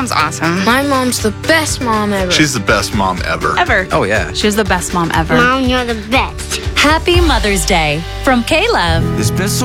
mom's awesome. My mom's the best mom ever. She's the best mom ever. Ever. Oh, yeah. She was the best mom ever. Mom, you're the best. Happy Mother's Day from K-Love. There's been so